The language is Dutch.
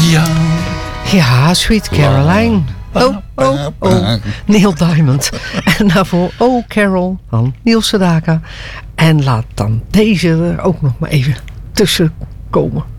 Ja. Ja, Sweet Caroline. Oh. Neil Diamond. En daarvoor Oh Carol van Niels Sedaka. En laat dan deze er ook nog maar even tussen komen.